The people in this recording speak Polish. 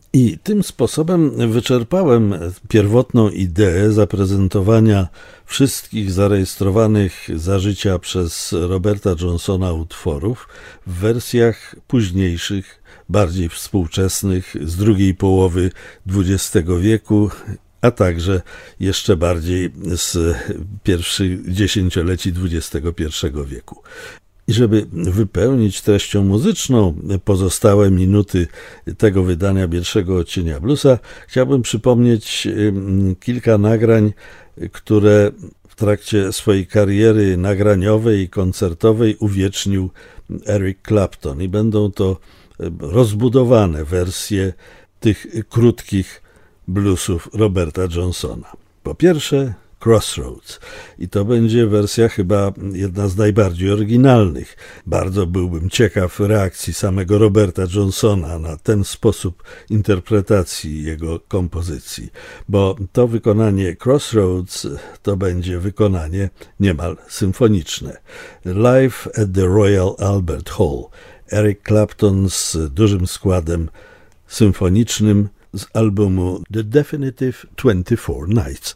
I tym sposobem wyczerpałem pierwotną ideę zaprezentowania wszystkich zarejestrowanych za życia przez Roberta Johnsona utworów w wersjach późniejszych, bardziej współczesnych, z drugiej połowy XX wieku, a także jeszcze bardziej z pierwszych dziesięcioleci XXI wieku. I żeby wypełnić treścią muzyczną pozostałe minuty tego wydania pierwszego odcienia bluesa, chciałbym przypomnieć kilka nagrań, które w trakcie swojej kariery nagraniowej i koncertowej uwiecznił Eric Clapton. I będą to rozbudowane wersje tych krótkich bluesów Roberta Johnsona. Po pierwsze Crossroads. I to będzie wersja chyba jedna z najbardziej oryginalnych. Bardzo byłbym ciekaw reakcji samego Roberta Johnsona na ten sposób interpretacji jego kompozycji, bo to wykonanie Crossroads to będzie wykonanie niemal symfoniczne. Live at the Royal Albert Hall. Eric Clapton z dużym składem symfonicznym z albumu The Definitive 24 Nights.